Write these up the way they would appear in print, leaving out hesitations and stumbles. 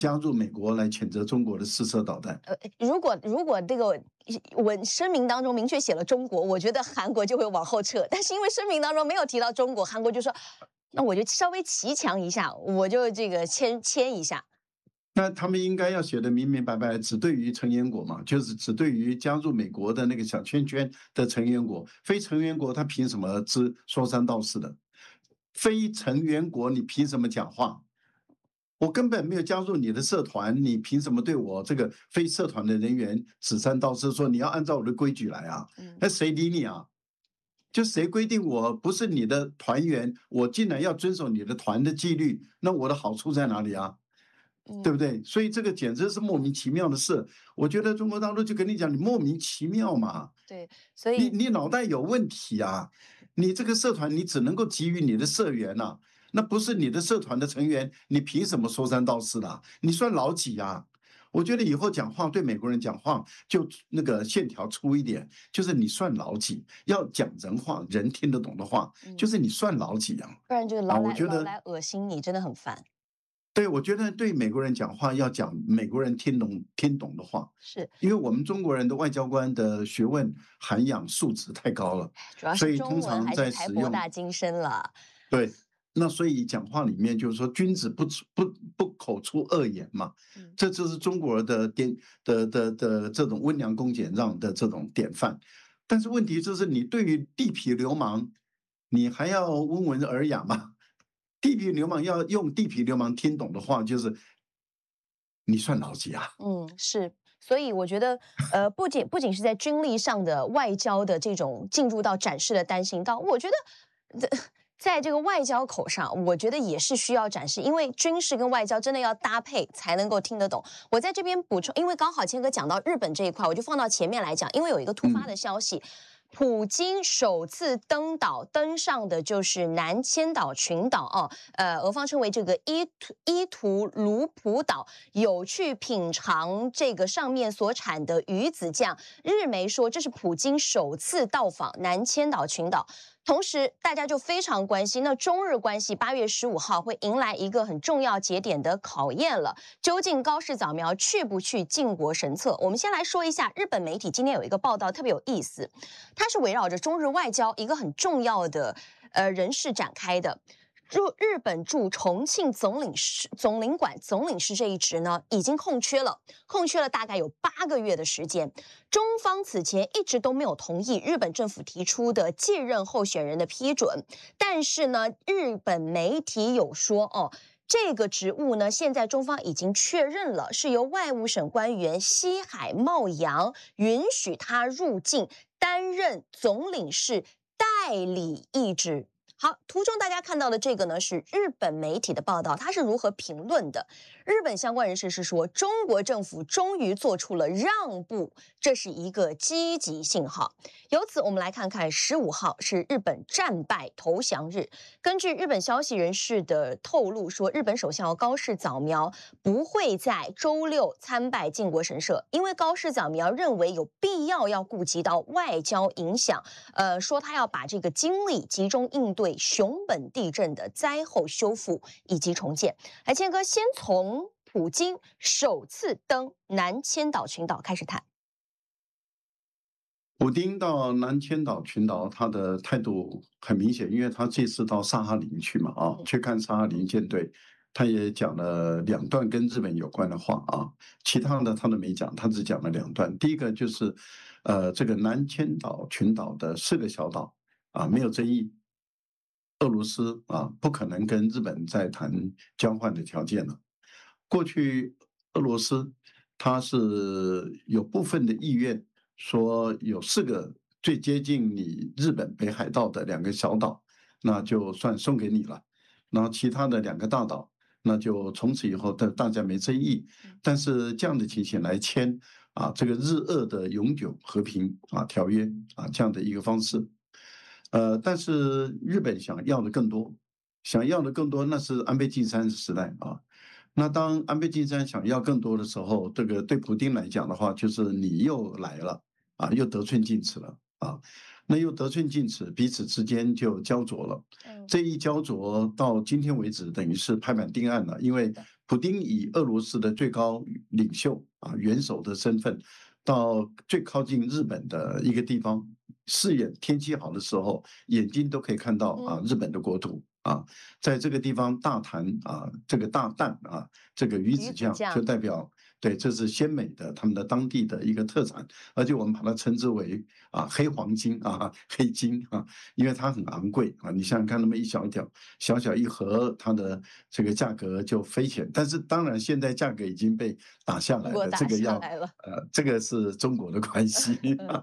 加入美国来谴责中国的试射导弹。 如果这个声明当中明确写了中国，我觉得韩国就会往后撤。但是因为声明当中没有提到中国，韩国就说，那我就稍微骑墙一下，我就这个签一下。 那他们应该要写的明明白白，只对于成员国嘛，就是只对于加入美国的那个小圈圈的成员国，非成员国他凭什么说三道四的？非成员国你凭什么讲话？我根本没有加入你的社团，你凭什么对我这个非社团的人员指三道四，说你要按照我的规矩来啊？那谁理你啊？就谁规定我不是你的团员，我竟然要遵守你的团的纪律，那我的好处在哪里啊？对不对？所以这个简直是莫名其妙的事。我觉得中国大陆就跟你讲，你莫名其妙嘛。 对，所以你脑袋有问题啊！你这个社团你只能够给予你的社员啊，那不是你的社团的成员，你凭什么说三道四的？你算老几啊？我觉得以后讲话对美国人讲话就那个线条粗一点，就是你算老几，要讲人话，人听得懂的话，就是你算老几啊？ 不然这个老来恶心你，真的很烦。 对，我觉得对美国人讲话要讲美国人听懂的话， 是因为我们中国人的外交官的学问涵养素质太高了， 主要所以是中文通常还是台在使用博大精深了。 对，那所以讲话里面就是说君子不口出恶言嘛，这就是中国的这种温良恭俭让的这种典范。但是问题就是你对于地痞流氓，你还要温文尔雅吗？地痞流氓要用地痞流氓听懂的话，就是你算老几啊？ 是。所以我觉得，不仅是在军力上的外交的这种进入到展示的担心，我觉得，在这个外交口上，我觉得也是需要展示，因为军事跟外交真的要搭配才能够听得懂。我在这边补充，因为刚好谦哥讲到日本这一块，我就放到前面来讲，因为有一个突发的消息。普京首次登上的就是南千岛群岛俄方称为这个伊图卢普岛，有去品尝这个上面所产的鱼子酱。日媒说这是普京首次到访南千岛群岛。同时，大家就非常关心，那中日关系8月15号会迎来一个很重要节点的考验了。究竟高市早苗去不去靖国神策？我们先来说一下，日本媒体今天有一个报道特别有意思，它是围绕着中日外交一个很重要的人士展开的。日本驻重庆总领事这一职呢，已经空缺了大概有8个月的时间。中方此前一直都没有同意日本政府提出的继任候选人的批准，但是呢，日本媒体有说这个职务呢，现在中方已经确认了，是由外务省官员西海茂阳允许他入境担任总领事代理一职。好，图中大家看到的这个呢，是日本媒体的报道，它是如何评论的？日本相关人士是说，中国政府终于做出了让步，这是一个积极信号。由此，我们来看看15号是日本战败投降日。根据日本消息人士的透露说，日本首相高市早苗不会在周六参拜靖国神社，因为高市早苗认为有必要顾及到外交影响，说他要把这个精力集中应对熊本地震的灾后修复以及重建。来，谦哥先从普京首次登南千岛群岛开始谈。 普丁到南千岛群岛，他的态度很明显，因为他这次到萨哈林去嘛，去看萨哈林舰队，他也讲了2段跟日本有关的话啊，其他的他都没讲，他只讲了2段。第一个就是，这个南千岛群岛的4个小岛啊没有争议，俄罗斯不可能跟日本再谈交换的条件了。过去俄罗斯它是有部分的意愿。说有4个最接近你日本北海道的2个小岛，那就算送给你了。然后其他的2个大岛，那就从此以后大家没争议。但是这样的情形来签这个日俄的永久和平条约这样的一个方式。但是日本想要的更多，那是安倍晋三时代那当安倍晋三想要更多的时候，这个对普丁来讲的话，就是你又来了又得寸进尺了那又得寸进尺，彼此之间就焦灼了。这一焦灼到今天为止，等于是拍板定案了，因为普丁以俄罗斯的最高领袖元首的身份，到最靠近日本的一个地方，视野天气好的时候，眼睛都可以看到日本的国土在这个地方大谈这个大啖这个鱼子酱就代表对，这是鲜美的他们的当地的一个特产，而且我们把它称之为黑黄金黑金因为它很昂贵你想想看，那么一小条小小一盒，它的这个价格就飞起来。但是当然，现在价格已经被打下来了，这个这个是中国的关系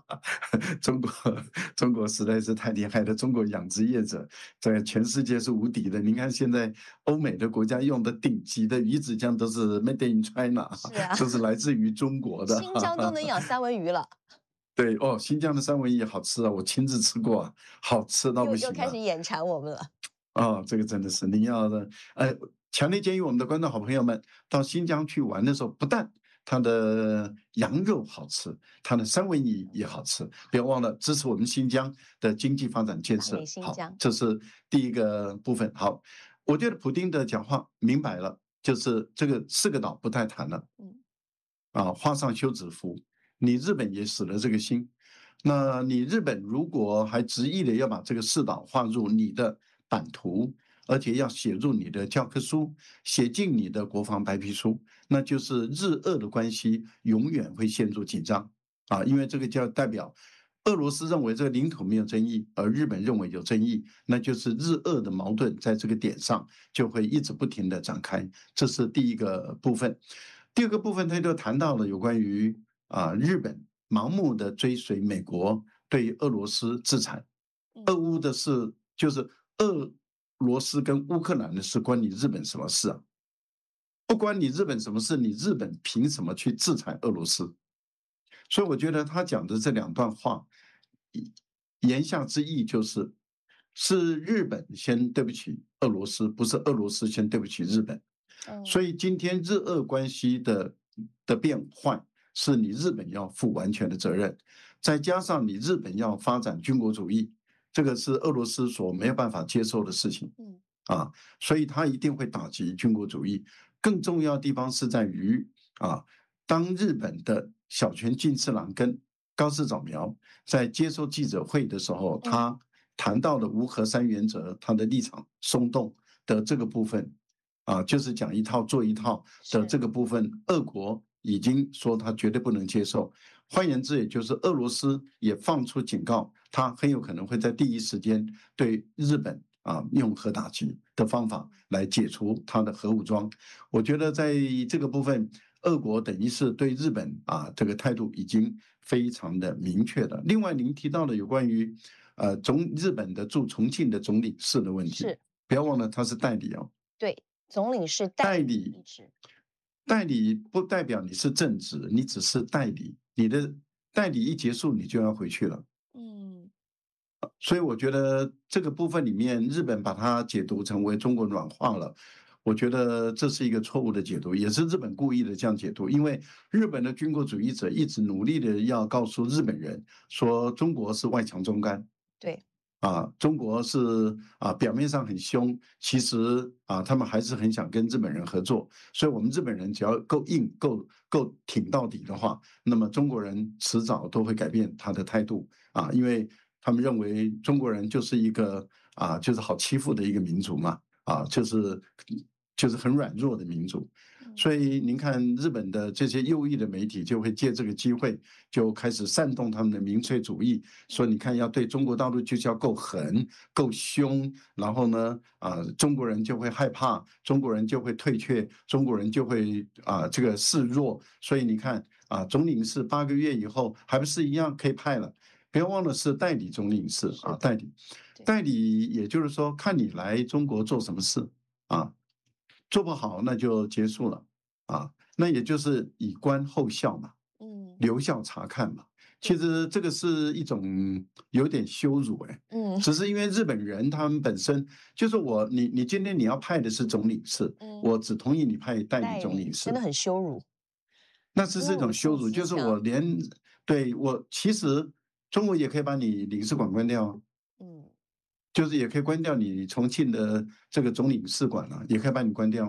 中国实在是太厉害了，中国养殖业者在全世界是无敌的。您看现在欧美的国家用的顶级的鱼子酱都是 Made in China，都是来自于中国的。 新疆都能养三文鱼了。 对新疆的三文鱼好吃我亲自吃过好吃到不行又开始眼馋我们了。这个真的是您要的，强烈建议我们的观众好朋友们到新疆去玩的时候，不但它的羊肉好吃，它的三文鱼也好吃，不要忘了支持我们新疆的经济发展建设。好，这是第一个部分。好，我觉得普丁的讲话明白了，就是这个4个岛不太谈了。画上休止符。你日本也死了这个心，那你日本如果还执意的要把这个4岛划入你的版图，而且要写入你的教科书，写进你的国防白皮书，那就是日俄的关系永远会陷入紧张因为这个叫代表俄罗斯认为这个领土没有争议，而日本认为有争议，那就是日俄的矛盾在这个点上就会一直不停的展开。这是第一个部分。第二个部分他就谈到了有关于日本盲目的追随美国对俄罗斯制裁，俄乌的事就是俄罗斯跟乌克兰的事，关你日本什么事不关你日本什么事，你日本凭什么去制裁俄罗斯？所以我觉得他讲的这2段话，言下之意是日本先对不起俄罗斯，不是俄罗斯先对不起日本。所以今天日俄关系的变坏，是你日本要负完全的责任，再加上你日本要发展军国主义，这个是俄罗斯所没有办法接受的事情。所以他一定会打击军国主义。更重要的地方是在于当日本的小泉进次郎跟高市早苗在接受记者会的时候，他谈到了无核3原则，他的立场松动的这个部分就是讲一套做一套的这个部分，俄国已经说他绝对不能接受。换言之，也就是俄罗斯也放出警告，他很有可能会在第一时间对日本用核打击的方法来解除他的核武装。我觉得在这个部分，俄国等于是对日本这个态度已经非常的明确了。另外，您提到的有关于日本的驻重庆的总领事的问题，不要忘了他是代理对，总领事代理，代理不代表你是正职，你只是代理，你的代理一结束，你就要回去了。所以我觉得这个部分里面，日本把它解读成为中国软化了，我觉得这是一个错误的解读，也是日本故意的这样解读。因为日本的军国主义者一直努力的要告诉日本人说，中国是外强中干。 对。 中国是表面上很凶，其实他们还是很想跟日本人合作。所以我们日本人只要够硬、够挺到底的话，那么中国人迟早都会改变他的态度因为他们认为中国人就是一个就是好欺负的一个民族嘛就是很软弱的民族。所以您看日本的这些右翼的媒体就会借这个机会就开始煽动他们的民粹主义，说你看要对中国大陆就是要够狠够凶，然后呢中国人就会害怕，中国人就会退却，中国人就会这个示弱。所以你看总领事8个月以后还不是一样可以派了。不要忘了是代理总领事代理也就是说看你来中国做什么事做不好那就结束了那也就是以观后效嘛，留校察看嘛。其实这个是一种有点羞辱只是因为日本人他们本身就是你今天你要派的是总领事，我只同意你派代理总领事， 真的很羞辱。 那是一种羞辱，就是我其实中国也可以把你领事馆关掉就是也可以关掉你重庆的这个总领事馆也可以把你关掉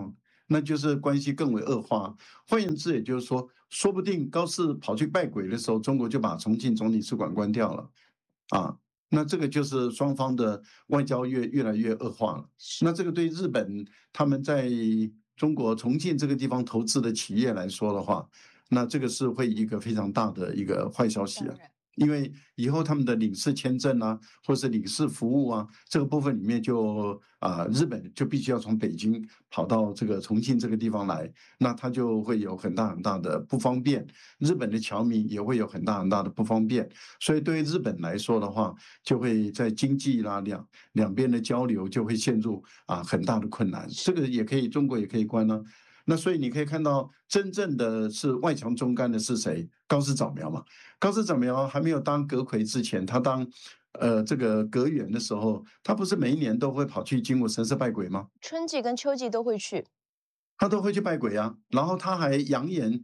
那就是关系更为恶化。换言之，也就是说，说不定高市跑去拜鬼的时候，中国就把重庆总领事馆关掉了，啊，那这个就是双方的外交越来越恶化了。那这个对日本他们在中国重庆这个地方投资的企业来说的话，那这个是会一个非常大的一个坏消息啊。因为以后他们的领事签证啊，或是领事服务啊，这个部分里面就日本就必须要从北京跑到这个重庆这个地方来，那它就会有很大的不方便，日本的侨民也会有很大的不方便，所以对于日本来说的话，就会在经济啦两边的交流就会陷入很大的困难。这个也可以，中国也可以关呢。那所以你可以看到，真正的是外强中干的是谁？高市早苗嘛。高市早苗还没有当阁揆之前，他当这个阁员的时候，他不是每一年都会跑去金武神社拜鬼吗？ 春季跟秋季都会去。 他都会去拜鬼啊，然后他还扬言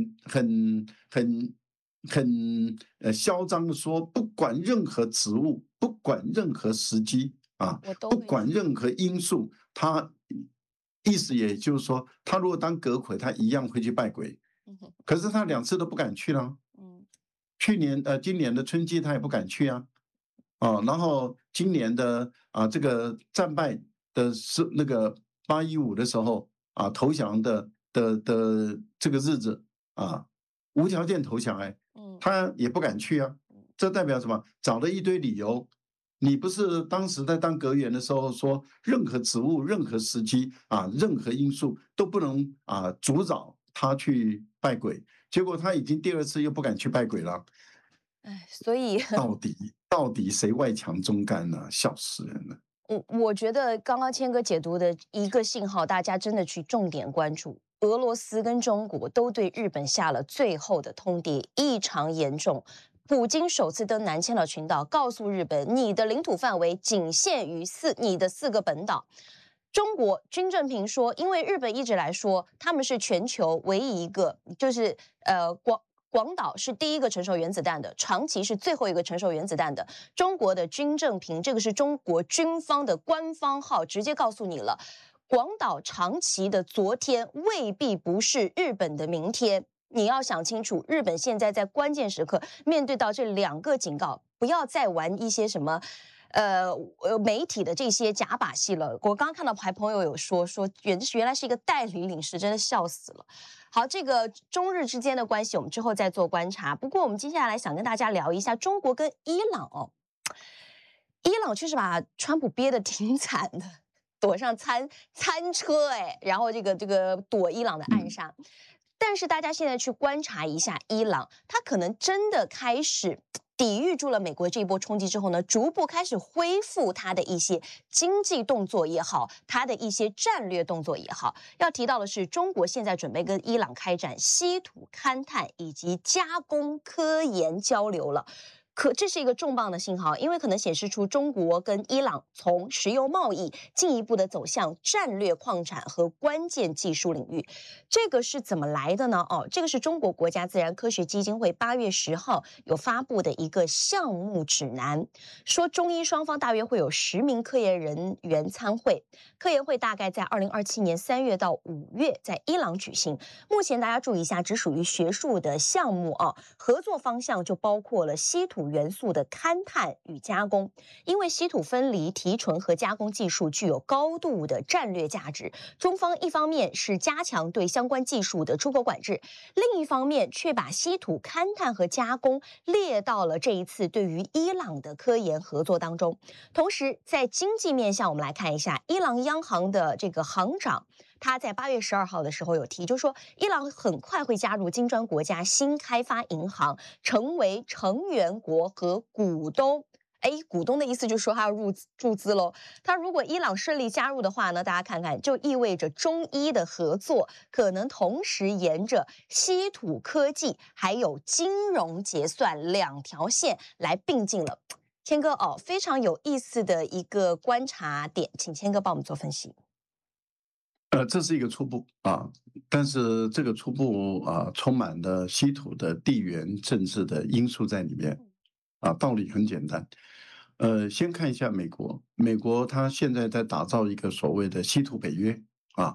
很嚣张的说，不管任何职务，不管任何时机不管任何因素，他意思也就是说，他如果当阁揆，他一样会去拜鬼。可是他2次都不敢去了。今年的春季他也不敢去啊。然后今年的这个战败的是那个8.15的时候投降的这个日子无条件投降他也不敢去啊。这代表什么？找了一堆理由。你不是当时在当阁员的时候说，任何职务、任何时机任何因素都不能阻扰他去拜鬼。结果他已经第2次又不敢去拜鬼了。 所以到底谁外强中干呢？笑死人了。 我觉得刚刚谦哥解读的一个信号，大家真的去重点关注。俄罗斯跟中国都对日本下了最后的通牒，异常严重。普京首次登南千岛群岛，告诉日本，你的领土范围仅限于你的4个本岛。中国军政平说，因为日本一直来说，他们是全球唯一一个，就是广岛是第一个承受原子弹的，长崎是最后一个承受原子弹的。中国的军政平，这个是中国军方的官方号，直接告诉你了，广岛、长崎的昨天未必不是日本的明天。你要想清楚，日本现在在关键时刻面对到这2个警告，不要再玩一些什么。媒体的这些假把戏了。我刚刚看到还朋友有说原来是一个代理领事，真的笑死了。好，这个中日之间的关系，我们之后再做观察。不过我们接下来想跟大家聊一下中国跟伊朗哦。伊朗确实把川普憋得挺惨的，躲上餐车然后这个躲伊朗的暗杀。但是大家现在去观察一下伊朗，他可能真的开始抵御住了美国这一波冲击之后呢，逐步开始恢复它的一些经济动作也好，它的一些战略动作也好。要提到的是，中国现在准备跟伊朗开展稀土勘探以及加工科研交流了。这是一个重磅的信号，因为可能显示出中国跟伊朗从石油贸易进一步的走向战略矿产和关键技术领域。这个是怎么来的呢？这个是中国国家自然科学基金会8月10号有发布的一个项目指南，说中伊双方大约会有10名科研人员参会。科研会大概在2027年3月到5月在伊朗举行。目前大家注意一下，只属于学术的项目合作方向就包括了稀土元素的勘探与加工，因为稀土分离、提纯和加工技术具有高度的战略价值。中方一方面是加强对相关技术的出口管制，另一方面却把稀土勘探和加工列到了这一次对于伊朗的科研合作当中。同时，在经济面向，我们来看一下伊朗央行的这个行长。他在8月12号的时候有提，就说伊朗很快会加入金砖国家新开发银行，成为成员国和股东。股东的意思就是说他要注资喽。他如果伊朗顺利加入的话呢，大家看看，就意味着中伊的合作可能同时沿着稀土科技还有金融结算2条线来并进了。谦哥非常有意思的一个观察点，请谦哥帮我们做分析。 这是一个初步但是这个初步充满了稀土的地缘政治的因素在里面道理很简单。先看一下美国，美国它现在在打造一个所谓的稀土北约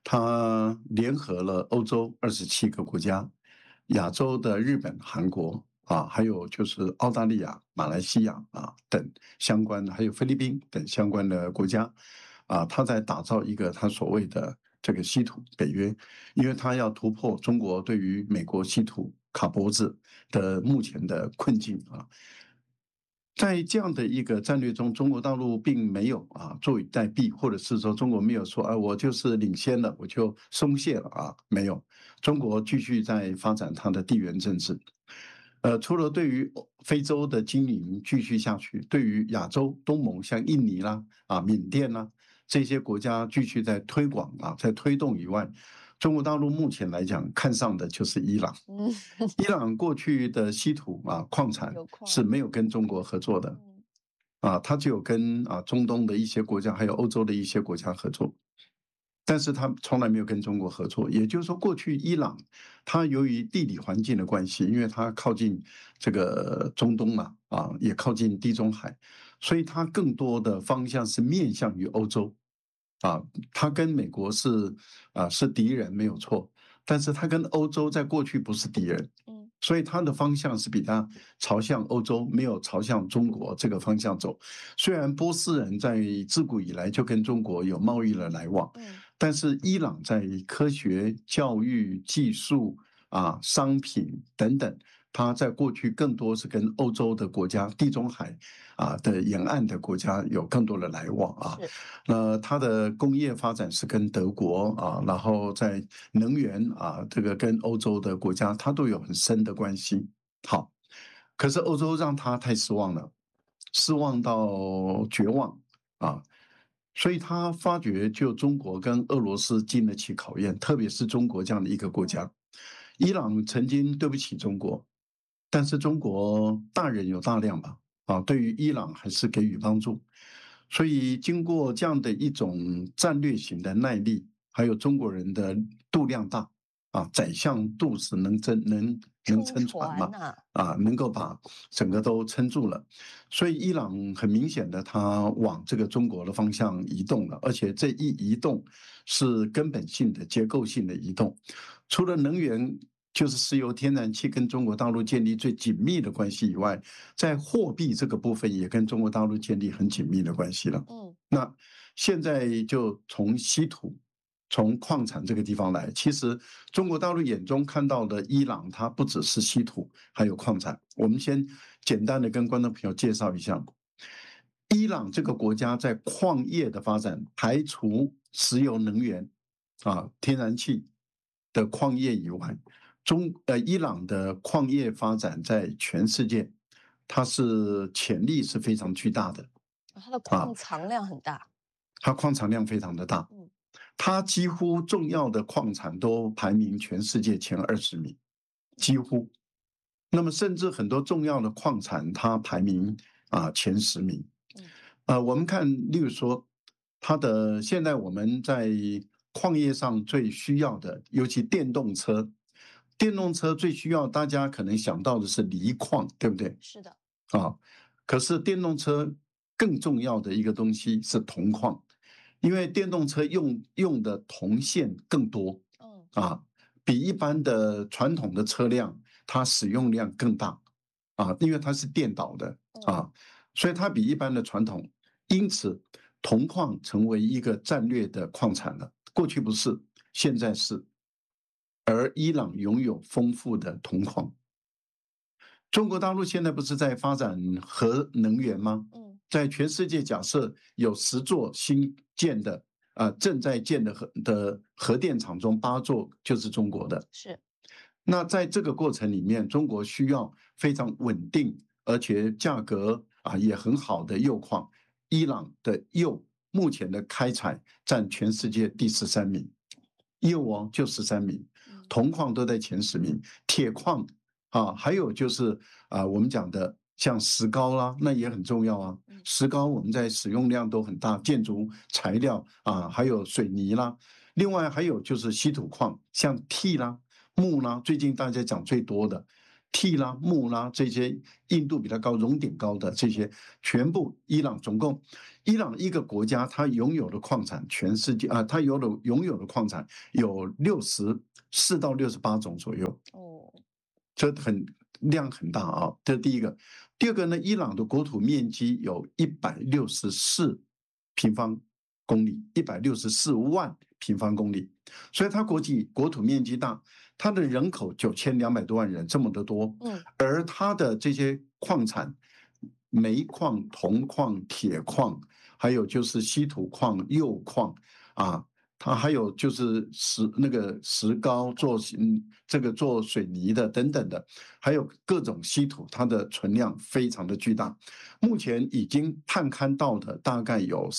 它联合了欧洲27个国家，亚洲的日本、韩国啊，还有就是澳大利亚、马来西亚啊等相关的，还有菲律宾等相关的国家啊，他在打造一个他所谓的这个稀土北约，因为他要突破中国对于美国稀土卡脖子的目前的困境啊。在这样的一个战略中，中国大陆并没有坐以待毙，或者是说中国没有说我就是领先了，我就松懈了没有，中国继续在发展它的地缘政治。除了对于非洲的经营继续下去，对于亚洲东盟像印尼啦、缅甸啦这些国家继续在推广在推动以外，中国大陆目前来讲看上的就是伊朗。 嗯， 伊朗过去的稀土矿产有矿， 是没有跟中国合作的它只有跟中东的一些国家，还有欧洲的一些国家合作。但是他从来没有跟中国合作，也就是说，过去伊朗它由于地理环境的关系，因为它靠近这个中东嘛，也靠近地中海，所以它更多的方向是面向于欧洲，它跟美国是敌人没有错，但是它跟欧洲在过去不是敌人，所以它的方向是比它朝向欧洲，没有朝向中国这个方向走。虽然波斯人在自古以来就跟中国有贸易的来往，但是伊朗在科学、教育、技术商品等等，它在过去更多是跟欧洲的国家、地中海的沿岸的国家有更多的来往那它的工业发展是跟德国然后在能源这个跟欧洲的国家，它都有很深的关系。好，可是欧洲让他太失望了，失望到绝望啊。所以他发觉，就中国跟俄罗斯经得起考验，特别是中国这样的一个国家。伊朗曾经对不起中国，但是中国大人有大量吧，对于伊朗还是给予帮助。所以经过这样的一种战略型的耐力，还有中国人的度量大宰相肚子能撑船嘛，能够把整个都撑住了。所以伊朗很明显的，它往这个中国的方向移动了，而且这一移动是根本性的、结构性的移动。除了能源，就是石油、天然气跟中国大陆建立最紧密的关系以外，在货币这个部分也跟中国大陆建立很紧密的关系了。那现在就从稀土。从矿产这个地方来，其实中国大陆眼中看到的伊朗，它不只是稀土，还有矿产。我们先简单的跟观众朋友介绍一下，伊朗这个国家在矿业的发展，排除石油能源天然气的矿业以外，伊朗的矿业发展在全世界，它是潜力是非常巨大的。 它的矿藏量很大， 它矿藏量非常的大。它几乎重要的矿产都排名全世界前20名，几乎。那么甚至很多重要的矿产，它排名前10名。我们看，例如说，现在我们在矿业上最需要的，尤其电动车，电动车最需要大家可能想到的是锂矿，对不对？ 是的。 可是电动车更重要的一个东西是铜矿。因为电动车用的铜线更多，比一般的传统的车辆它使用量更大，因为它是电导的所以它比一般的传统，因此铜矿成为一个战略的矿产了。过去不是，现在是。而伊朗拥有丰富的铜矿。中国大陆现在不是在发展核能源吗？在全世界，假设有10座新建的正在建的核电厂中，8座就是中国的。 是。 那在这个过程里面，中国需要非常稳定而且价格也很好的铀矿。伊朗的铀目前的开采占全世界第13名，铀就13名，铜矿都在前10名，铁矿还有就是我们讲的像石膏啦，那也很重要石膏我们在使用量都很大，建筑材料还有水泥啦。另外还有就是稀土矿，像锑啦、钼啦，最近大家讲最多的锑啦、钼啦这些硬度比较高、熔点高的这些，全部伊朗总共，伊朗一个国家它拥有的矿产，全世界啊，它拥有的矿产有64到68种左右。 哦， 这量很大啊，这是第一个。第二个呢，伊朗的国土面积有164平方公里，164万平方公里，所以它国土面积大，它的人口9200多万人，这么的多。而它的这些矿产，煤矿、铜矿、铁矿，还有就是稀土矿、铀矿啊。它还有就是石膏做水泥的等等的，还有各种稀土，它的存量非常的巨大。目前已经探勘到的大概有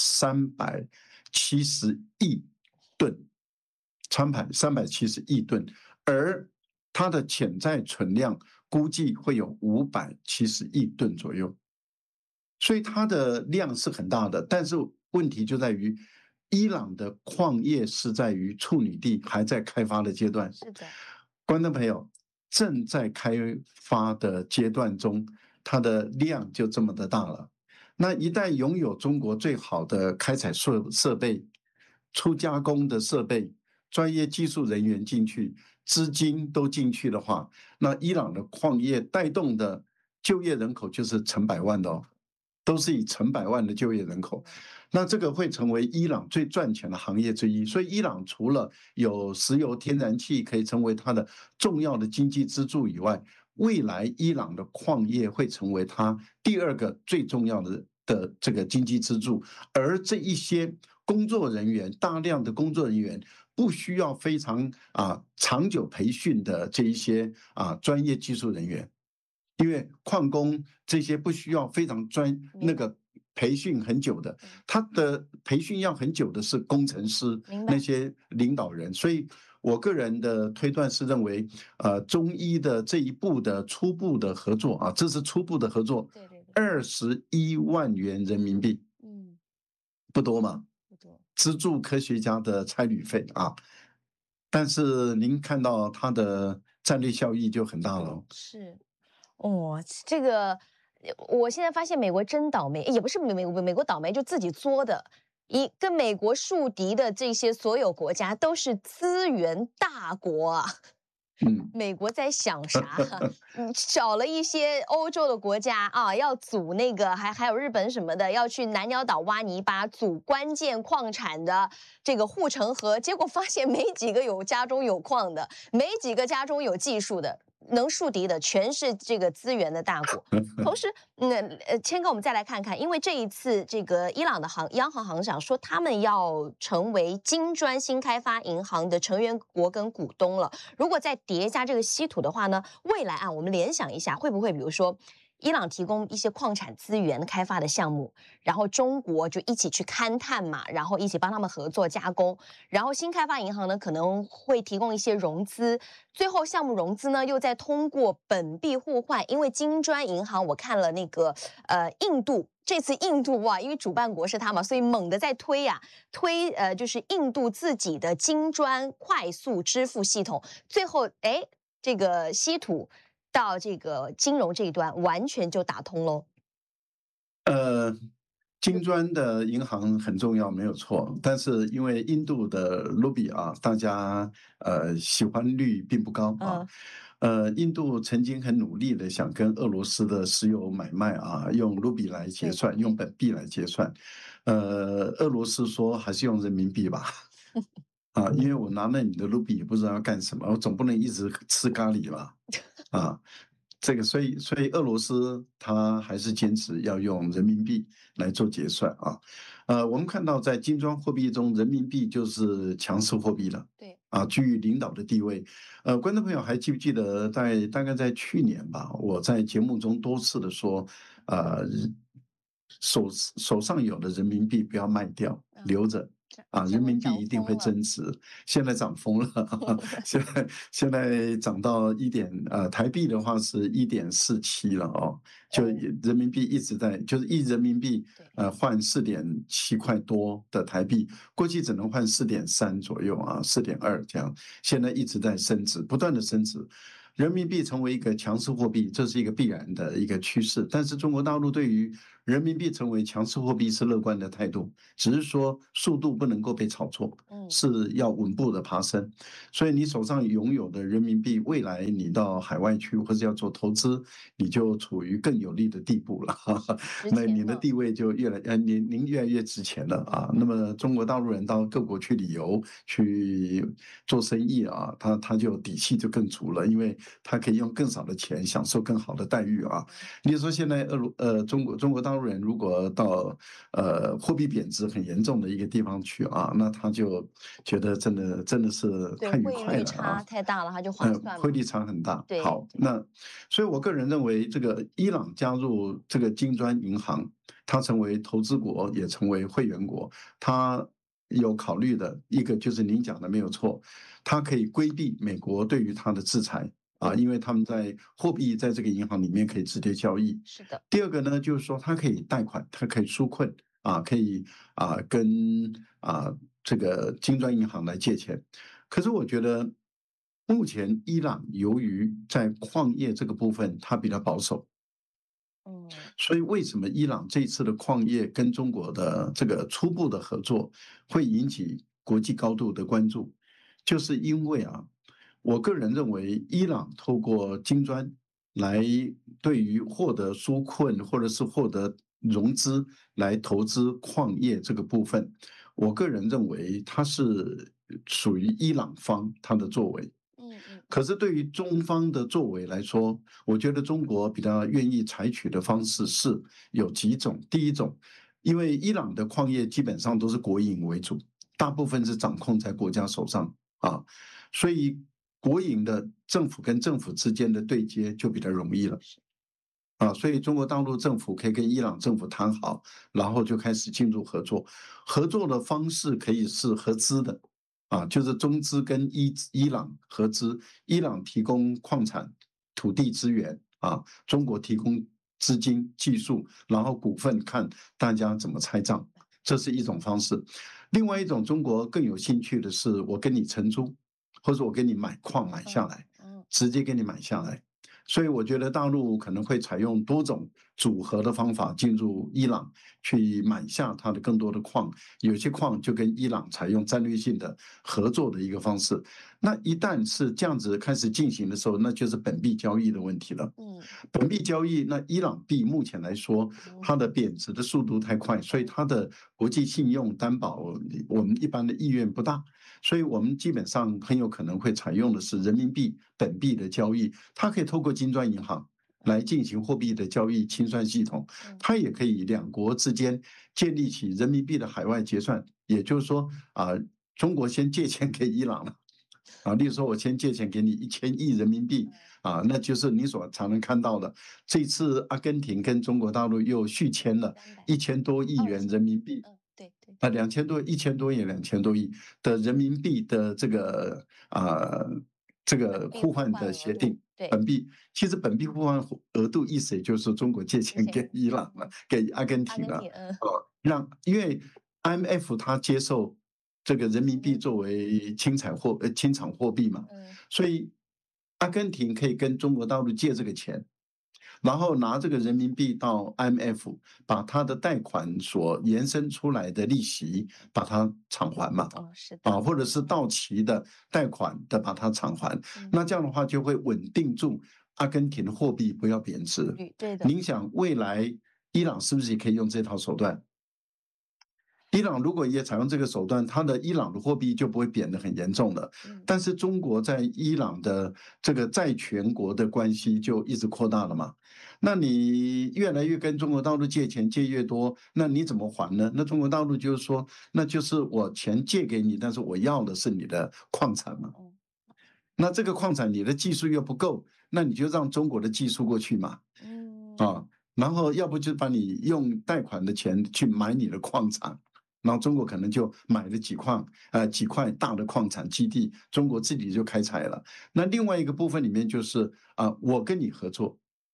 370亿吨，370亿吨，而它的潜在存量估计会有570亿吨左右，所以它的量是很大的，但是问题就在于。伊朗的矿业是在于处女地还在开发的阶段， 是的， 观众朋友，正在开发的阶段中，它的量就这么的大了。那一旦拥有中国最好的开采设备、初加工的设备、专业技术人员进去，资金都进去的话，那伊朗的矿业带动的就业人口就是成百万的哦，都是以成百万的就业人口。那这个会成为伊朗最赚钱的行业之一，所以伊朗除了有石油、天然气可以成为它的重要的经济支柱以外，未来伊朗的矿业会成为它第二个最重要的这个经济支柱。而这一些工作人员，大量的工作人员不需要非常长久培训的这一些专业技术人员，因为矿工这些不需要非常培训很久的，他的培训要很久的是工程师那些领导人，所以我个人的推断是认为，中伊的这一步的初步的合作啊，这是初步的合作，21万元人民币，不多嘛，不多，资助科学家的差旅费啊，但是您看到它的战略效益就很大了。 是，这个。我现在发现美国真倒霉，也不是美国倒霉，就自己作的。跟美国树敌的这些所有国家都是资源大国啊。美国在想啥？找了一些欧洲的国家啊，要组那个，还有日本什么的，要去南鸟岛挖泥巴，组关键矿产的这个护城河，结果发现没几个家中有矿的，没几个家中有技术的。能树敌的全是这个资源的大国，同时，谦哥，我们再来看看，因为这一次这个伊朗的央行行长说，他们要成为金砖新开发银行的成员国跟股东了。如果再叠加这个稀土的话呢，未来我们联想一下，会不会比如说？伊朗提供一些矿产资源开发的项目，然后中国就一起去勘探嘛，然后一起帮他们合作加工，然后新开发银行呢可能会提供一些融资，最后项目融资呢又再通过本币互换，因为金砖银行我看了那个印度。这次印度因为主办国是他嘛，所以猛的在推就是印度自己的金砖快速支付系统，最后这个稀土。到这个金融这一端完全就打通喽。 金砖的银行很重要，没有错。但是因为印度的卢比大家喜欢率并不高啊。印度曾经很努力的想跟俄罗斯的石油买卖用卢比来结算，用本币来结算。俄罗斯说还是用人民币吧。因为我拿了你的卢比也不知道要干什么，我总不能一直吃咖喱吧。这个所以俄罗斯它还是坚持要用人民币来做结算我们看到在金砖货币中，人民币就是强势货币了， 对居于领导的地位。观众朋友还记不记得大概在去年吧，我在节目中多次的说，手上有的人民币不要卖掉，留着。人民币一定会增值，现在涨疯了，现在涨到台币的话是1.47了就人民币一直在，就是1人民币换4.7块多的台币，过去只能换4.3左右4.2这样，现在一直在升值，不断的升值。 人民币成为一个强势货币，这是一个必然的一个趋势。但是中国大陆对于人民币成为强势货币是乐观的态度，只是说速度不能够被炒作，是要稳步的爬升。所以你手上拥有的人民币，未来你到海外去或者要做投资，你就处于更有利的地步了。那你的地位就您越来越值钱了啊。那么中国大陆人到各国去旅游、去做生意啊，他就底气就更足了，因为他可以用更少的钱享受更好的待遇啊。你说现在中国大陆人如果到货币贬值很严重的一个地方去啊，那他就觉得真的是对， 太愉汇率快了啊。 差太大了，它就划算嘛。 汇率差很大。 对， 好，那所以我个人认为，这个伊朗加入这个金砖银行，它成为投资国，也成为会员国，它有考虑的一个就是您讲的没有错，它可以规避美国对于它的制裁啊，因为他们在货币在这个银行里面可以直接交易。 是的。 第二个呢，就是说它可以贷款，它可以纾困啊，可以跟这个金砖银行来借钱。可是我觉得，目前伊朗由于在矿业这个部分它比较保守，所以为什么伊朗这一次的矿业跟中国的这个初步的合作会引起国际高度的关注，就是因为我个人认为伊朗透过金砖来对于获得纾困或者是获得融资来投资矿业这个部分，我个人认为它是属于伊朗方他的作为。可是对于中方的作为来说，我觉得中国比较愿意采取的方式是有几种。第一种，因为伊朗的矿业基本上都是国营为主，大部分是掌控在国家手上啊，所以国营的政府跟政府之间的对接就比较容易了。所以中国大陆政府可以跟伊朗政府谈好，然后就开始进入合作。合作的方式可以是合资的，就是中资跟伊朗合资，伊朗提供矿产、土地资源中国提供资金、技术，然后股份看大家怎么拆账，这是一种方式。另外一种，中国更有兴趣的是，我跟你承租，或者我跟你买矿买下来，直接给你买下来。所以我觉得大陆可能会采用多种组合的方法进入伊朗，去买下它的更多的矿。有些矿就跟伊朗采用战略性的合作的一个方式。那一旦是这样子开始进行的时候，那就是本币交易的问题了。本币交易，那伊朗币目前来说，它的贬值的速度太快，所以它的国际信用担保，我们一般的意愿不大。所以我们基本上很有可能会采用的是人民币本币的交易，它可以透过金砖银行来进行货币的交易清算系统，它也可以两国之间建立起人民币的海外结算，也就是说中国先借钱给伊朗了。例如说，我先借钱给你1000亿人民币那就是你所常能看到的。这次阿根廷跟中国大陆又续签了1000多亿元人民币。 对 ，2000多、1000多亿、2000多亿的人民币的这个互换的协定，本币其实本币互换额度意思也就是中国借钱给伊朗了，给阿根廷了，因为 IMF 它接受这个人民币作为清场货币嘛，所以阿根廷可以跟中国大陆借这个钱。然后拿这个人民币到 IMF， 把他的贷款所延伸出来的利息把它偿还嘛，或者是到期的贷款的把它偿还，那这样的话就会稳定住阿根廷的货币不要贬值。 对的。 您想未来伊朗是不是也可以用这套手段？伊朗如果也采用这个手段，它的伊朗的货币就不会贬得很严重了。但是中国在伊朗的这个债权国的关系就一直扩大了嘛。那你越来越跟中国大陆借钱借越多，那你怎么还呢？那中国大陆就是说，那就是我钱借给你，但是我要的是你的矿产嘛。那这个矿产你的技术又不够，那你就让中国的技术过去嘛。然后要不就把你用贷款的钱去买你的矿产。然后中国可能就买了几块大的矿产基地，中国自己就开采了。那另外一个部分里面就是我跟你合作，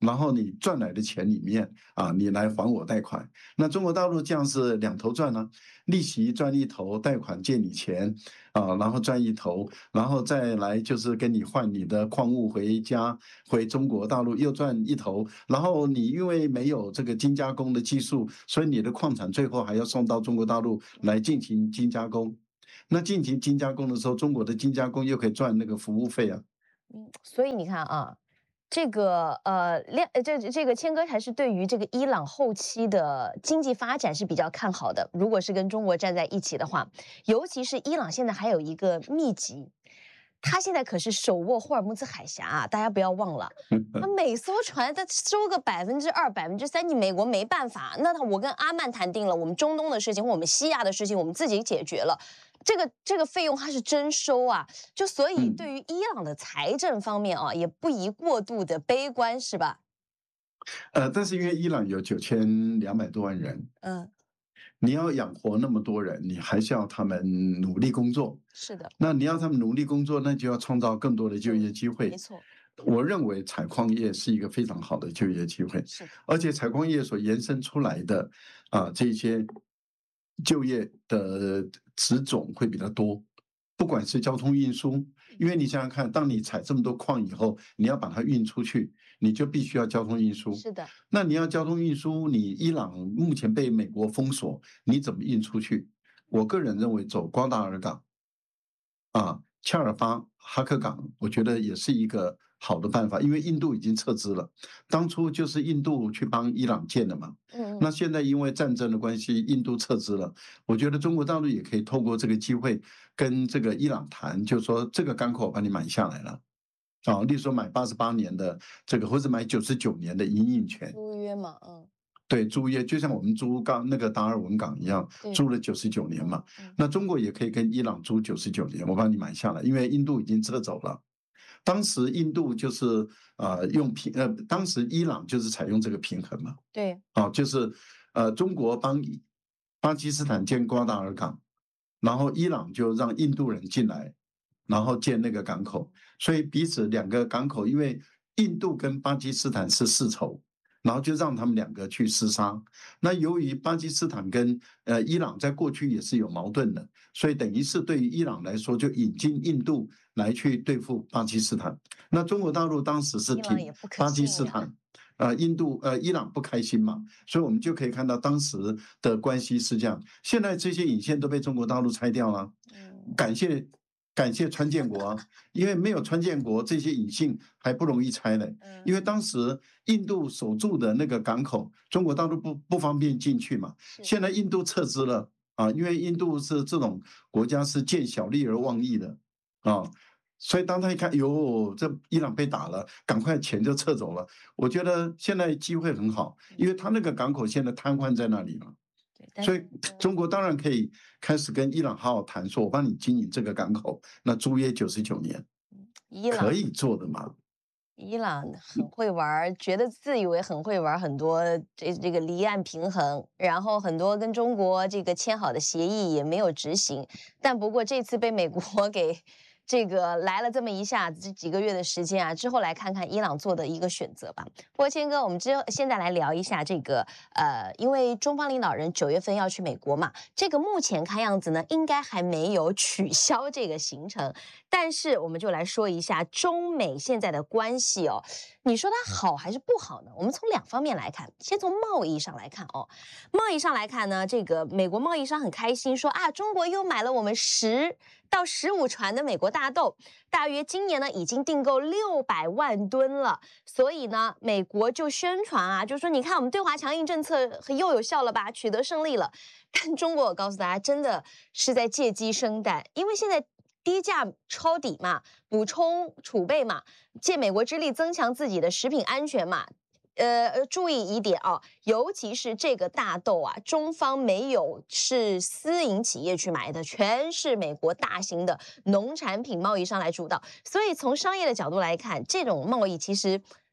然后你赚来的钱里面你来还我贷款。那中国大陆这样是两头赚呢，利息赚一头，贷款借你钱然后赚一头，然后再来就是跟你换你的矿物回中国大陆又赚一头，然后你因为没有这个精加工的技术，所以你的矿产最后还要送到中国大陆来进行精加工。那进行精加工的时候，中国的精加工又可以赚那个服务费啊。 所以你看啊，这个这个谦哥还是对于这个伊朗后期的经济发展是比较看好的。如果是跟中国站在一起的话，尤其是伊朗现在还有一个秘籍，他现在可是手握霍尔木兹海峡啊，大家不要忘了，他每艘船他收个2%、3%，你美国没办法。那我跟阿曼谈定了，我们中东的事情，我们西亚的事情，我们自己解决了。这个费用它是真收啊，就所以对于伊朗的财政方面啊，也不宜过度的悲观，是吧？ 但是因为伊朗有9200多万人，你要养活那么多人，你还是要他们努力工作。 是的， 那你要他们努力工作，那就要创造更多的就业机会。 没错， 我认为采矿业是一个非常好的就业机会，而且采矿业所延伸出来的这些就业的职种会比较多，不管是交通运输，因为你想想看，当你采这么多矿以后，你要把它运出去，你就必须要交通运输。 是的， 那你要交通运输，你伊朗目前被美国封锁，你怎么运出去？我个人认为走瓜达尔港恰尔巴哈克港，我觉得也是一个好的办法，因为印度已经撤资了，当初就是印度去帮伊朗建的嘛。那现在因为战争的关系，印度撤资了，我觉得中国大陆也可以透过这个机会跟这个伊朗谈，就是说这个港口把你买下来了。例如说买88年的这个，或者买99年的营运权。 租约嘛， 对，租约就像我们租那个达尔文港一样，租了99年嘛。那中国也可以跟伊朗租99年，我帮你买下来，因为印度已经撤走了。当时印度就是当时伊朗就是采用这个平衡嘛。 对， 就是中国帮巴基斯坦建瓜达尔港，然后伊朗就让印度人进来，然后建那个港口，所以彼此两个港口，因为印度跟巴基斯坦是世仇。然后就让他们两个去厮杀。那由于巴基斯坦跟伊朗在过去也是有矛盾的，所以等于是对于伊朗来说，就引进印度来去对付巴基斯坦。那中国大陆当时是挺巴基斯坦，伊朗不开心嘛，所以我们就可以看到当时的关系是这样。现在这些引线都被中国大陆拆掉了，感谢川建国因为没有川建国，这些引信还不容易拆呢。因为当时印度守住的那个港口，中国大陆不方便进去嘛。现在印度撤资了因为印度是这种国家是见小利而忘义的所以当他一看，这伊朗被打了，赶快钱就撤走了。我觉得现在机会很好，因为他那个港口现在瘫痪在那里了。所以中国当然可以开始跟伊朗好好谈，说我帮你经营这个港口，那租约99年，可以做的嘛。 伊朗很会玩，觉得自以为很会玩很多这个离岸平衡，然后很多跟中国这个签好的协议也没有执行，但不过这次被美国给这个来了这么一下子，这几个月的时间之后来看看伊朗做的一个选择吧。不过谦哥，我们现在来聊一下这个因为中方领导人9月份要去美国嘛，这个目前看样子呢，应该还没有取消这个行程，但是我们就来说一下中美现在的关系你说它好还是不好呢？我们从2方面来看，先从贸易上来看贸易上来看呢，这个美国贸易商很开心说中国又买了我们10到15船的美国大豆，大约今年呢已经订购600万吨了，所以呢，美国就宣传就说你看我们对华强硬政策又有效了吧，取得胜利了。但中国我告诉大家，真的是在借鸡生蛋，因为现在低价抄底嘛，补充储备嘛，借美国之力增强自己的食品安全嘛。注意一点尤其是这个大豆中方没有是私营企业去买的，全是美国大型的农产品贸易商来主导。所以从商业的角度来看，这种贸易其实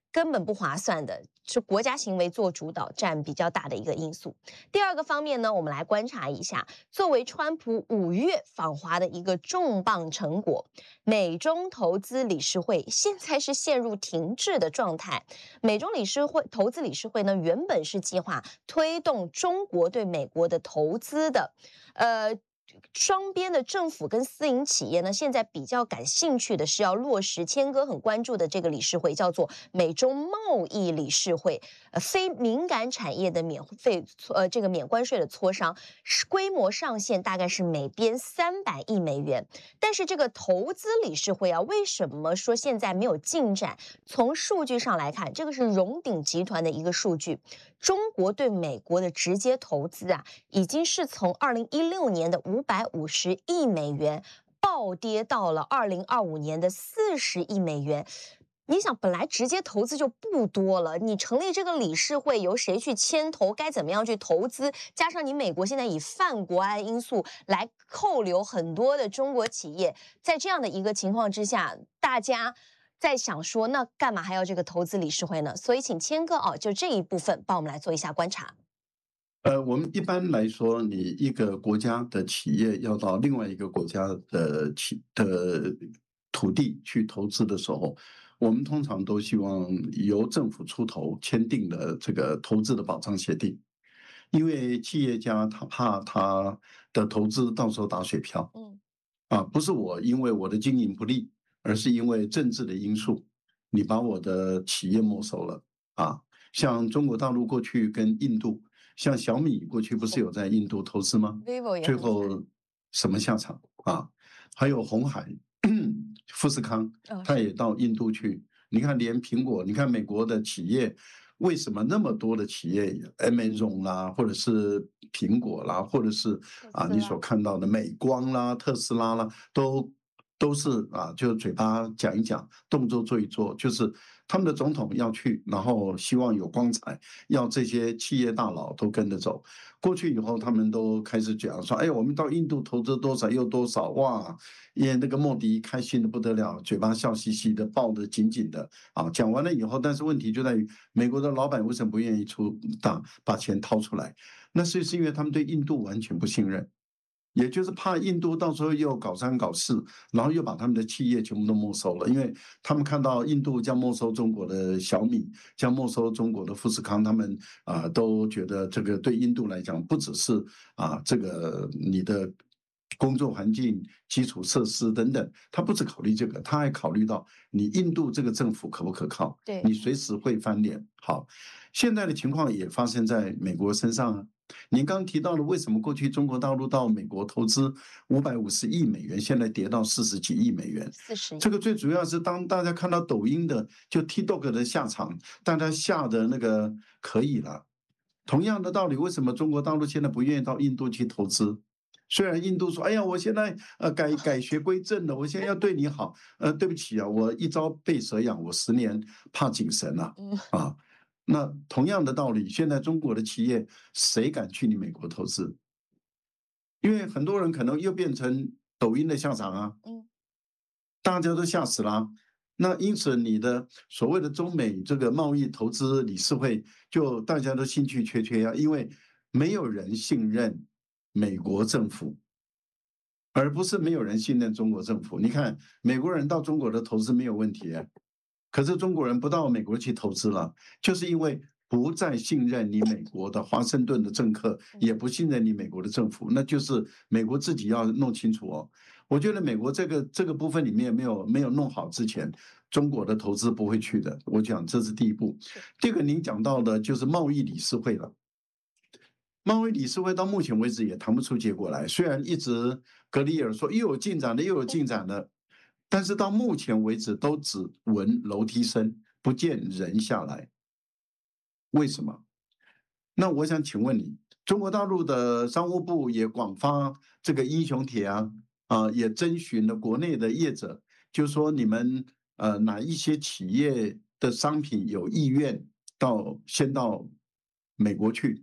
根本不划算的，是国家行为做主导占比较大的一个因素。第二个方面呢，我们来观察一下，作为川普5月访华的一个重磅成果，美中投资理事会现在是陷入停滞的状态。美中投资理事会呢，原本是计划推动中国对美国的投资的，双边的政府跟私营企业呢，现在比较感兴趣的是要落实谦哥很关注的这个理事会，叫做美中贸易理事会，非敏感产业的这个免关税的磋商，规模上限大概是每边300亿美元。但是这个投资理事会啊，为什么说现在没有进展？从数据上来看，这个是荣鼎集团的一个数据，中国对美国的直接投资啊，已经是从2016年的550亿美元暴跌到了2025年的40亿美元。你想，本来直接投资就不多了，你成立这个理事会，由谁去牵头，该怎么样去投资？加上你美国现在以泛国安因素来扣留很多的中国企业，在这样的一个情况之下，大家在想说，那干嘛还要这个投资理事会呢？所以，请谦哥就这一部分帮我们来做一下观察。 我们一般来说，你一个国家的企业要到另外一个国家的土地去投资的时候，我们通常都希望由政府出头签订的这个投资的保障协定，因为企业家他怕他的投资到时候打水漂，不是我因为我的经营不利，而是因为政治的因素，你把我的企业没收了啊。像中国大陆过去跟印度，像小米过去不是有在印度投资吗？ vivo 也最很惨后什么下场啊？还有红海、富士康，他也到印度去。你看，连苹果，你看美国的企业，为什么那么多的企业，Amazon 啦，或者是苹果啦，或者是你所看到的美光啦、特斯拉啦，都是就嘴巴讲一讲，动作做一做，就是他们的总统要去，然后希望有光彩，要这些企业大佬都跟着走。过去以后，他们都开始讲说：“哎，我们到印度投资多少又多少，哇！”因为那个莫迪开心的不得了，嘴巴笑嘻嘻的，抱得紧紧的讲完了以后，但是问题就在于美国的老板为什么不愿意把钱掏出来？那是因为他们对印度完全不信任。也就是怕印度到时候又搞三搞四，然后又把他们的企业全部都没收了，因为他们看到印度将没收中国的小米，将没收中国的富士康，他们都觉得这个对印度来讲，不只是这个你的工作环境、基础设施等等，他不只考虑这个，他还考虑到你印度这个政府可不可靠， 对， 你随时会翻脸。好，现在的情况也发生在美国身上啊。您刚提到了为什么过去中国大陆到美国投资550亿美元，现在跌到40几亿美元。这个最主要是当大家看到抖音的就 TikTok 的下场，大家下的那个可以了。同样的道理，为什么中国大陆现在不愿意到印度去投资？虽然印度说：“哎呀，我现在改邪归正了，我现在要对你好。”对不起啊，我一朝被蛇咬，我10年怕井绳啊。那同样的道理，现在中国的企业谁敢去你美国投资？因为很多人可能又变成抖音的下场啊，大家都吓死了。那因此，你的所谓的中美这个贸易投资理事会，就大家都兴趣缺缺啊，因为没有人信任美国政府，而不是没有人信任中国政府。你看，美国人到中国的投资没有问题。可是中国人不到美国去投资了，就是因为不再信任你美国的华盛顿的政客，也不信任你美国的政府，那就是美国自己要弄清楚哦。我觉得美国这个部分里面没有弄好之前，中国的投资不会去的。我讲这是第一步。第二个您讲到的就是贸易理事会了。贸易理事会到目前为止也谈不出结果来，虽然一直格里尔说又有进展了，又有进展了。但是到目前为止都只闻楼梯声，不见人下来。为什么？那我想请问你，中国大陆的商务部也广发这个英雄帖也征询了国内的业者，就说你们哪一些企业的商品有意愿先到美国去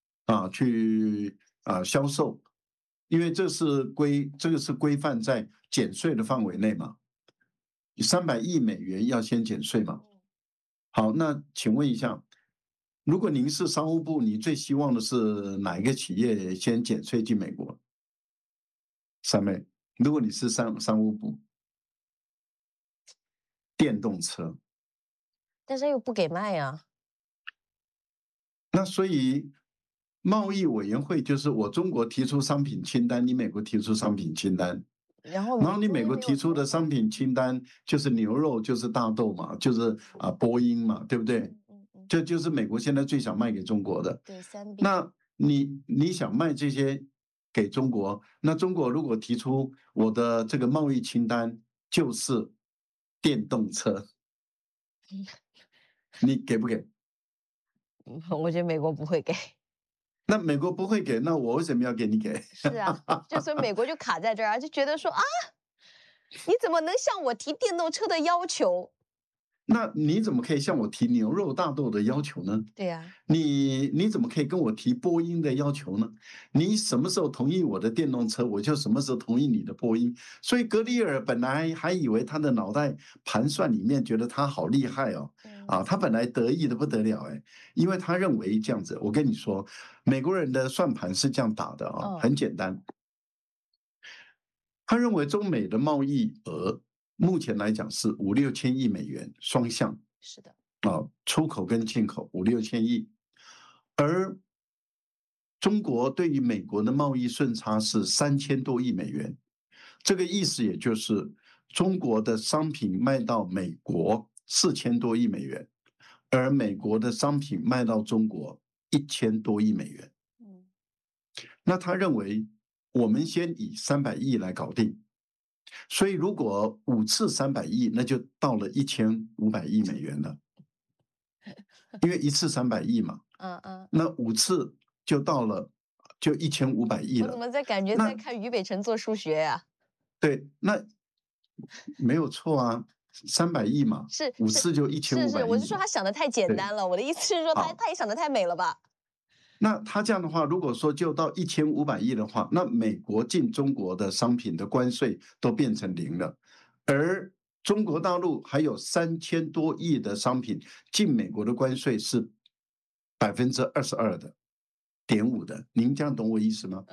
销售。因为这个是规范在减税的范围内嘛，300亿美元要先减税嘛。 好，那请问一下，如果您是商务部，你最希望的是哪一个企业先减税进美国？三妹，如果你是商务部，电动车， 但是他又不给卖呀。 那所以贸易委员会就是我中国提出商品清单，你美国提出商品清单， 然后然后你美国中间没有提出的商品清单就是牛肉，就是大豆嘛，就是波音嘛，对不对？这就是美国现在最想卖给中国的。 对3B。 那你想卖这些给中国，那中国如果提出我的这个贸易清单就是电动车，你给不给？ 我觉得美国不会给。 那美国不会给，那我为什么要给你给？ 是啊，就所以美国就卡在这儿啊，就觉得说啊，你怎么能向我提电动车的要求？ 那你怎么可以向我提牛肉大豆的要求呢？ 对呀。 你怎么可以跟我提波音的要求呢？你什么时候同意我的电动车，我就什么时候同意你的波音。所以格里尔本来还以为他的脑袋盘算里面觉得他好厉害哦，他本来得意的不得了哎，因为他认为这样子。我跟你说，美国人的算盘是这样打的啊，很简单。他认为中美的贸易额目前来讲是5、6千亿美元双向。 是的。 出口跟进口5、6千亿，而中国对于美国的贸易顺差是3000多亿美元。这个意思也就是中国的商品卖到美国4000多亿美元，而美国的商品卖到中国1000多亿美元。那他认为我们先以300亿来搞定，所以如果5次300亿，那就到了1500亿美元了。因为1次300亿嘛，那5次就到了，就1500亿了。 我怎么在感觉在看俞北辰做数学呀？ 对，那没有错啊，300亿嘛， 是 5次就1500亿。 我是说他想的太简单了，我的意思是说他也想的太美了吧？ 那他这样的话，如果说就到1500亿的话，那美国进中国的商品的关税都变成0了，而中国大陆还有3000多亿的商品进美国的关税是22%的0.5的，您这样懂我意思吗？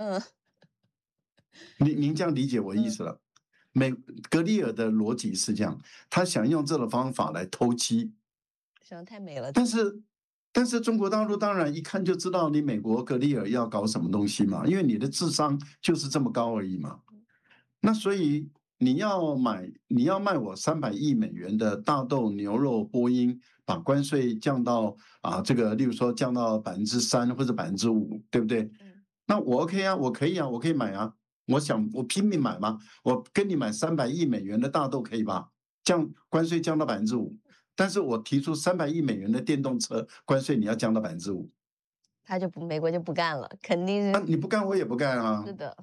您这样理解我意思了？格里尔的逻辑是这样，他想用这种方法来偷鸡， 想的太美了。 但是中国大陆当然一看就知道你美国格里尔要搞什么东西嘛，因为你的智商就是这么高而已嘛。那所以你要卖我300亿美元的大豆、牛肉、波音，把关税降到这个，例如说降到3%或者5%，对不对？那我 OK 啊，我可以啊，我可以买啊。我拼命买嘛，我跟你买300亿美元的大豆可以吧？关税降到5%，但是我提出300亿美元的电动车关税，你要降到5%， 美国就不干了，肯定是。 你不干我也不干啊。 是的。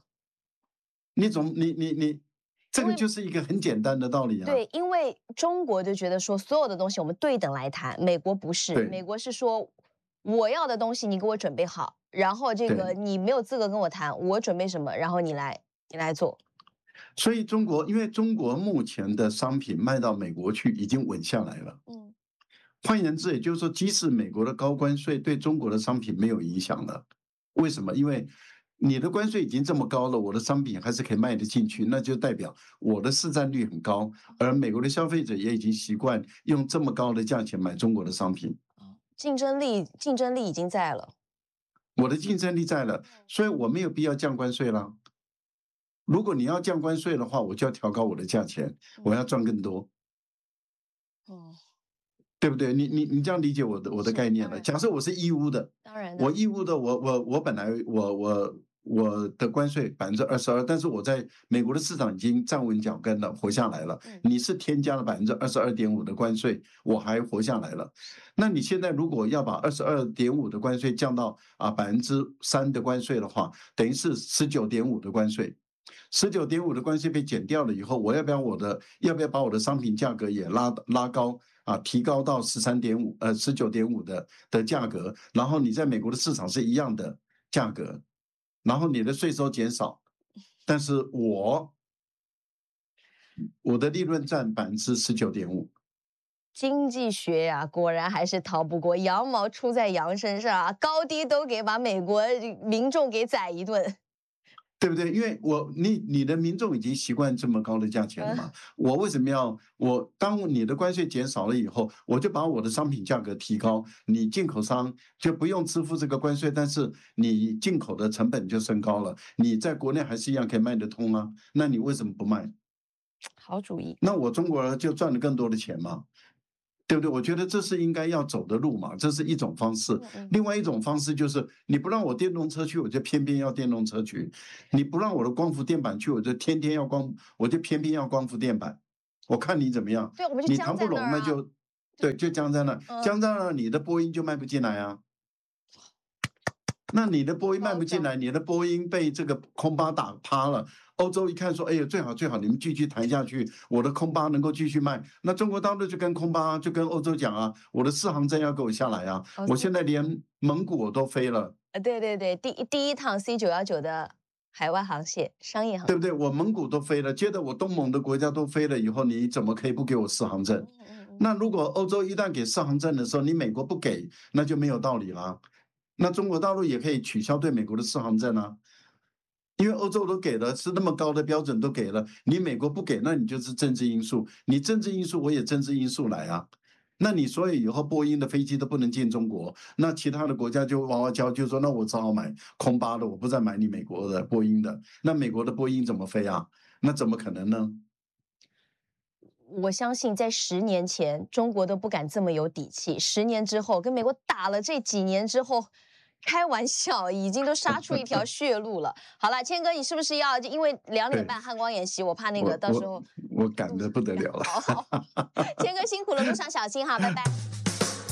这个就是一个很简单的道理啊。 对，因为中国就觉得说所有的东西我们对等来谈，美国不是，美国是说我要的东西你给我准备好，然后这个你没有资格跟我谈，我准备什么，然后你来做。 所以因为中国目前的商品卖到美国去已经稳下来了。换言之，也就是说，即使美国的高关税对中国的商品没有影响了，为什么？因为你的关税已经这么高了，我的商品还是可以卖得进去，那就代表我的市占率很高，而美国的消费者也已经习惯用这么高的价钱买中国的商品。 竞争力已经在了。 我的竞争力在了，所以我没有必要降关税了。如果你要降关税的话，我就要调高我的价钱，我要赚更多。对不对？你这样理解我的概念了。假设我是义乌的， 当然我义乌的，我本来我的关税22%，但是我在美国的市场已经站稳脚跟了，活下来了。你是添加了22.5%的关税，我还活下来了。那你现在如果要把22.5%的关税降到3%的关税的话，等于是19.5%的关税。19.5%的关税被减掉了以后，我要不要把我的商品价格也拉高？提高到19.5的价格，然后你在美国的市场是一样的价格，然后你的税收减少，但是我的利润占19.5%， 经济学呀、果然还是逃不过羊毛出在羊身上啊，高低都给把美国民众给宰一顿。 对不对？因为你的民众已经习惯这么高的价钱了嘛，我为什么要当你的关税减少了以后，我就把我的商品价格提高，你进口商就不用支付这个关税，但是你进口的成本就升高了，你在国内还是一样可以卖得通啊，那你为什么不卖？ 好主意。 那我中国就赚了更多的钱嘛。对不对？我觉得这是应该要走的路嘛，这是一种方式。另外一种方式就是你不让我电动车去，我就偏偏要电动车去；你不让我的光伏电板去，我就天天要我就偏偏要光伏电板。我看你怎么样。 对，我们就你僵谈不拢， 在那儿啊。 那就对，就僵在那，僵嗯， 在那，你的波音就卖不进来啊。那你的波音卖夸张。 不进来，你的波音被这个空巴打趴了。欧洲一看说：“哎呀，最好最好，你们继续谈下去，我的空巴能够继续卖。”那中国大陆就跟欧洲讲啊，我的4航证要给我下来啊！ 哦， 我现在连蒙古我都飞了， 对对对，第一趟 C919的海外航线，商业航线。 对不对？我蒙古都飞了，接着我东盟的国家都飞了以后，你怎么可以不给我4航证？那如果欧洲一旦给4航证的时候，你美国不给，那就没有道理了。那中国大陆也可以取消对美国的4航证啊。因为欧洲都给了，是那么高的标准都给了，你美国不给，那你就是政治因素。你政治因素，我也政治因素来啊。那你所以以后波音的飞机都不能进中国，那其他的国家就哇哇叫，就说那我只好买空巴的，我不再买你美国的波音的。那美国的波音怎么飞啊？那怎么可能呢？ 我相信在10年前，中国都不敢这么有底气。10年之后，跟美国打了这几年之后，开玩笑，已经都杀出一条血路了。好了，谦哥，你是不是要因为2点半汉光演习，我怕那个我到时候我赶得不得了了。 好好，谦哥辛苦了，路上小心哈，拜拜。